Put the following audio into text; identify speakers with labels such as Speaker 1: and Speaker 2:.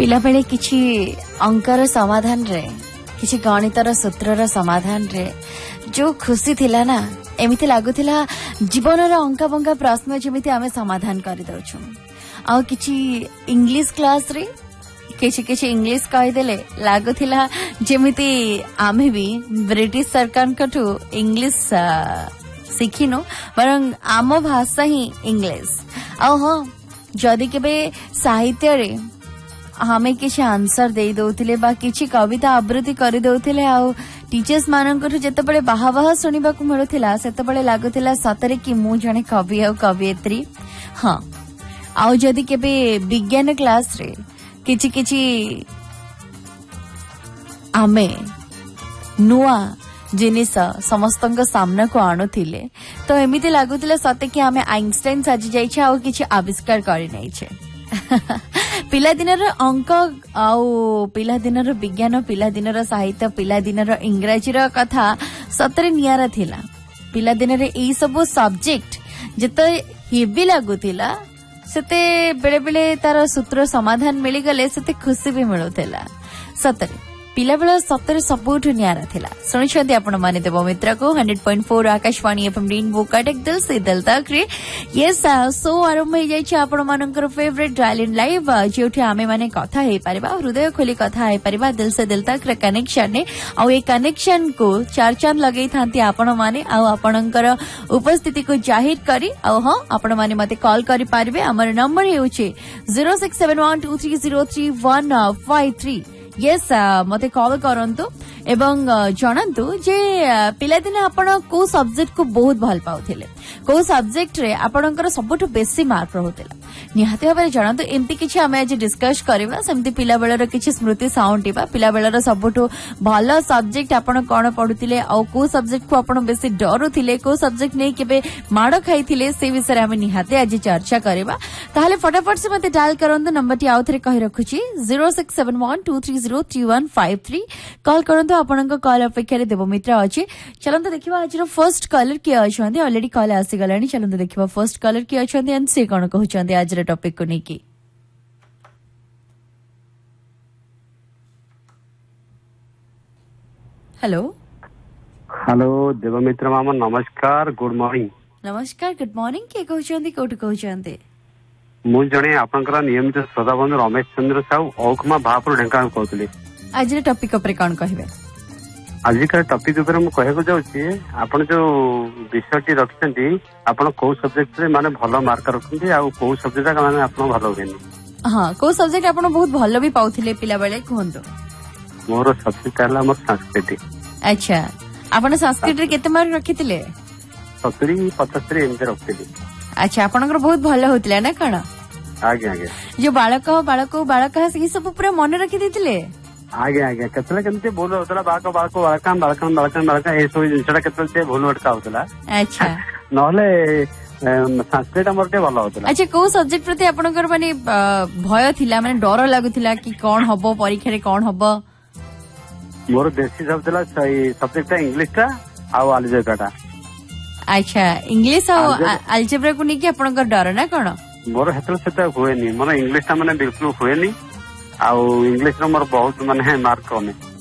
Speaker 1: पिला बेले किछि अंकर समाधान रे किछि गणितर सूत्रर समाधान रे जो खुशी थिला ना एमिति लागुथिला जीवनर अंका बंका प्रश्न जेमिति आमे समाधान करि दउछु आ किछि इंग्लिश क्लास रे किछि किछि इंग्लिश कहि देले लागुथिला जेमिति आमे भी ब्रिटिश सरकार कठू इंग्लिश सिखिनो बरं आम भाषा ही इंग्लिश आ हां जदि केबे साहित्य रे हमें किसी आंसर दे दउथिले बा किछि कविता आवृत्ति करि दउथिले आ टीचर्स मानकर जते बळे बाहा बाहा सुनिबा को मिलुथिला सेते बळे लागुथिला सतरे कि मु जणे कवि आ कवियत्री हां आ जदि केबे विज्ञान क्लास रे किछि किछि आमे नुआ जिनिस समस्तंक सामना को आणुथिले तो एमिति लागुथिला सते कि आमे आइंस्टाइन साजी जाई छै आ किछि आविष्कार करि नै छै पिलादिनर अंक आउ पिलादिनर विज्ञान पिलादिनर साहित्य पिलादिनर इंग्राजी कथा सतरे नियारा थिला पिलादिनरे एई सब सब्जेक्ट जते हेवी लागुथिला सेते बेले बेले तार सूत्र समाधान मिली गले सेते खुशी भी मिलुथिला सतरे पिला बेला सतरे सबुठ नियारा थिला सुनिछन्ती आपण माने देव मित्र को 100.4 आकाशवाणी एफएम रेनबो कटक दिल से दिल तक रे यस सो आरंभ हो जाय छै आपण मानकर फेवरेट डायल इन लाइव जेउठी आमे माने कथा हे परिबा हृदय खोली कथा हे परिबा दिल से दिल तक रे कनेक्शन ने आ ए कनेक्शन को चार चांद लगई थांती आपण माने आ आपणकर उपस्थिति को जाहिर करी आ हां आपण माने मते कॉल करि पारिबे हमर नंबर हे होचे 067123035153 यस मते कॉल करंतु एवं जानंतु जे पिलादिने आपण को सब्जेक्ट को बहुत भल पाउथिले को सब्जेक्ट रे आपणकर सबटु बेसी मार्क रहउतिला निहाते भाबे जानंतु एम्ति किछि हमें आज डिस्कस करबा सेमति पिला बेलर किछि स्मृति साउंडीबा पिला बेलर सबटु भलो सब्जेक्ट आपण कोन पढुतिले आ को सब्जेक्ट को आपण बेसी डरुथिले को सब्जेक्ट नै केबे माडो खाइथिले से विषय हमें निहाते आज चर्चा करबा ताले फटाफट से मते डायल करंतु नंबर टी आउथरे कहि रखुछि 067123035153 कॉल करंतु आपनक कॉल अपेक्षा रे देव मित्र अछि चलंतु देखिबा आज रो फर्स्ट कॉलर के अछंती ऑलरेडी कॉल आसी गलानी चलंतु देखिबा फर्स्ट कॉलर के अछंती एंड से कोन कहउचंती आज रे टॉपिक को नेकी हेलो
Speaker 2: हेलो देव मित्र मामा नमस्कार गुड मॉर्निंग
Speaker 1: गुड मॉर्निंग के कहउचंती कोट कहउचंती
Speaker 2: मु जणे आपनकर नियमित श्रोता बंधु रमेश चंद्र साहू औखमा भापुर ढेंकान कहउतली
Speaker 1: आज रे टॉपिक ऊपर कोन कहबे
Speaker 2: आज का टॉपिक ऊपर मु कहको जाउची आपण जो विषयटी रखछंती आपण को सब्जेक्ट रे माने भलो मार्क रखछंती आ को सब्जेक्ट का माने आपण भलो होगेनी
Speaker 1: हां को सब्जेक्ट आपण बहुत भलो भी पाउथिले पिला बेले कोहंतो
Speaker 2: मोर सब्जेक्ट हला मोर संस्कृत
Speaker 1: अच्छा आपण संस्कृत रे केते मार्क रखितिले
Speaker 2: 70 75 एमते रखितिले
Speaker 1: अच्छा आपनकर बहुत भलो होतले ना कण
Speaker 2: आगे आगे
Speaker 1: जो बालक से सब पूरा मन रखि देतिले
Speaker 2: आगे आगे केतले केमते बोल होतला बालक ए सब जिनसटा केतले भूल अटका होतला
Speaker 1: अच्छा
Speaker 2: नहले संस्कृत हमर ते भलो होतला
Speaker 1: अच्छा को सब्जेक्ट प्रति आपनकर माने भय थिला माने डर लागुथिला कि कोन हबो परीक्षा रे कोन हबो
Speaker 2: मोर देसी सब्जेक्ट सब्जेक्ट इंग्लिश ता आ अलजेब्रा ता
Speaker 1: अच्छा इंग्लिश आ अलजेब्रा को नेकी आपनकर डर ना कोन
Speaker 2: मोर हेतल सेता हुएनी मोर इंग्लिश ता माने बिल्कुल हुएनी आ इंग्लिश रो मोर बहुत माने मार्क कमे